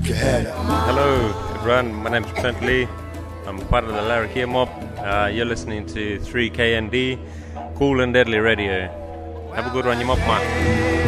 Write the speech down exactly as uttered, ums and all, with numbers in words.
keep your head up. Hello, everyone. My name is Trent Lee. I'm part of the Larrakia Mob. Uh, you're listening to three K N D, Cool and Deadly Radio. Have a good one, you mob man.